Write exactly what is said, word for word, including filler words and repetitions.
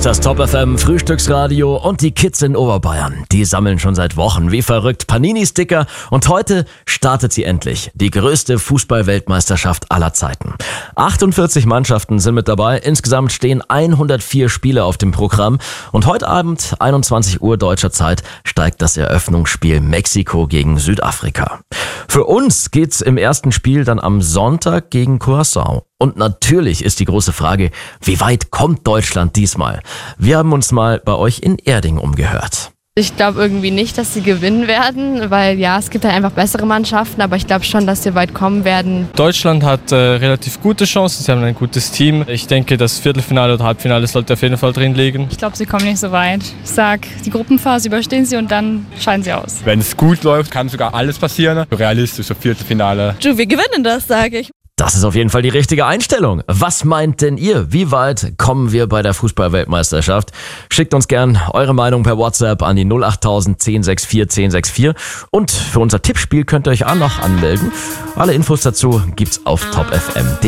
ist das Top F M Frühstücksradio und die Kids in Oberbayern, die sammeln schon seit Wochen wie verrückt Panini-Sticker und heute startet sie endlich. Die größte Fußball-Weltmeisterschaft aller Zeiten. achtundvierzig Mannschaften sind mit dabei, insgesamt stehen hundertvier Spiele auf dem Programm und heute Abend, einundzwanzig Uhr deutscher Zeit, steigt das Eröffnungsspiel Mexiko gegen Südafrika. Für uns geht's im ersten Spiel dann am Sonntag gegen Curaçao. Und natürlich ist die große Frage, wie weit kommt Deutschland diesmal? Wir haben uns mal bei euch in Erding umgehört. Ich glaube irgendwie nicht, dass sie gewinnen werden, weil ja, es gibt halt einfach bessere Mannschaften, aber ich glaube schon, dass sie weit kommen werden. Deutschland hat äh, relativ gute Chancen, sie haben ein gutes Team. Ich denke, das Viertelfinale oder Halbfinale sollte auf jeden Fall drin liegen. Ich glaube, sie kommen nicht so weit. Ich sag, die Gruppenphase überstehen sie und dann scheiden sie aus. Wenn es gut läuft, kann sogar alles passieren. Realistisch, so Viertelfinale. Du, wir gewinnen das, sage ich. Das ist auf jeden Fall die richtige Einstellung. Was meint denn ihr? Wie weit kommen wir bei der Fußball-Weltmeisterschaft? Schickt uns gern eure Meinung per WhatsApp an die null acht null null eins sechs vier eins sechs vier. Und für unser Tippspiel könnt ihr euch auch noch anmelden. Alle Infos dazu gibt's auf top f m punkt d e.